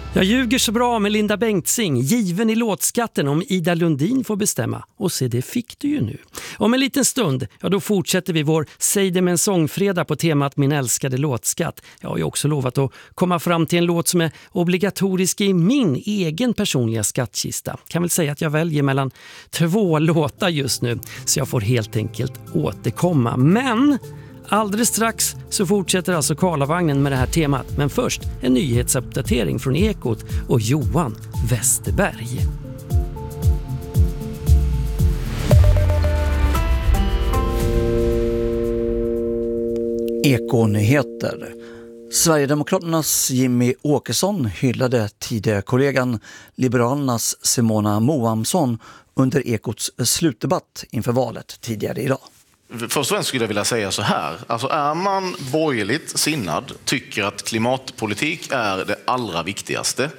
Jag ljuger så bra med Linda Bengtzing, given i låtskatten om Ida Lundin får bestämma. Och se, det fick du ju nu. Om en liten stund, ja då fortsätter vi vår Säg det med en sångfredag på temat Min älskade låtskatt. Jag har ju också lovat att komma fram till en låt som är obligatorisk i min egen personliga skattkista. Kan väl säga att jag väljer mellan 2 låtar just nu, så jag får helt enkelt återkomma. Men alldeles strax så fortsätter alltså Karlavagnen med det här temat. Men först en nyhetsuppdatering från Ekot och Johan Westerberg. Ekonyheter. Sverigedemokraternas Jimmy Åkesson hyllade tidigare kollegan Liberalernas Simona Moamsson under Ekots slutdebatt inför valet tidigare idag. Först och främst skulle jag vilja säga så här. Alltså är man borgerligt sinnad, tycker att klimatpolitik är det allra viktigaste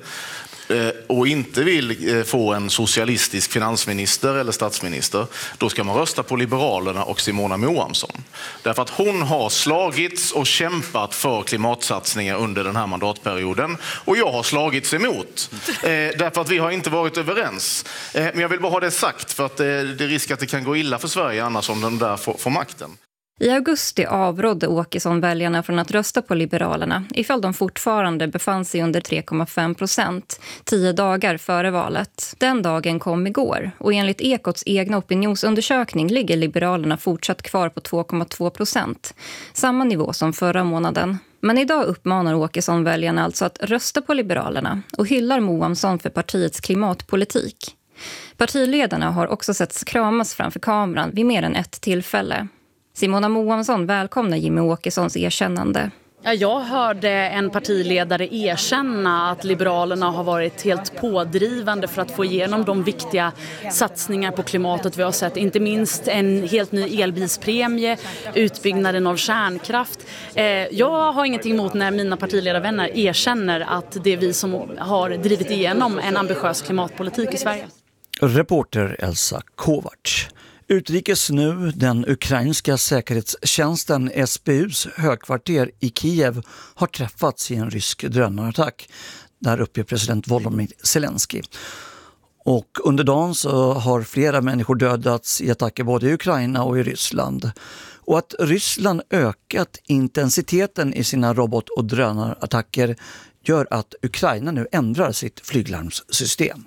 och inte vill få en socialistisk finansminister eller statsminister, då ska man rösta på Liberalerna och Simona Moamsson. Därför att hon har slagits och kämpat för klimatsatsningar under den här mandatperioden, och jag har slagits emot. Därför att vi har inte varit överens. Men jag vill bara ha det sagt, för att det är risk att det kan gå illa för Sverige annars om den där får makten. I augusti avrådde Åkesson väljarna från att rösta på Liberalerna ifall de fortfarande befann sig under 3,5%, 10 dagar före valet. Den dagen kom igår, och enligt Ekots egna opinionsundersökning ligger Liberalerna fortsatt kvar på 2,2%, samma nivå som förra månaden. Men idag uppmanar Åkesson väljarna alltså att rösta på Liberalerna och hyllar Moamsson för partiets klimatpolitik. Partiledarna har också setts kramas framför kameran vid mer än ett tillfälle. Simona Moamsson välkomnar Jimmy Åkessons erkännande. Ja, jag hörde en partiledare erkänna att Liberalerna har varit helt pådrivande för att få igenom de viktiga satsningar på klimatet vi har sett. Inte minst en helt ny elbilspremie, utbyggnaden av kärnkraft. Jag har ingenting emot när mina partiledarvänner erkänner att det är vi som har drivit igenom en ambitiös klimatpolitik i Sverige. Reporter Elsa Kovacs. Utrikes nu, den ukrainska säkerhetstjänsten SBUs högkvarter i Kiev har träffats i en rysk drönarattack. Där uppger president Volodymyr Zelensky. Och under dagen så har flera människor dödats i attacker både i Ukraina och i Ryssland. Och att Ryssland ökat intensiteten i sina robot- och drönarattacker gör att Ukraina nu ändrar sitt flyglarmssystem.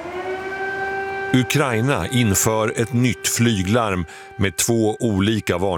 Ukraina inför ett nytt flyglarm med 2 olika varningar.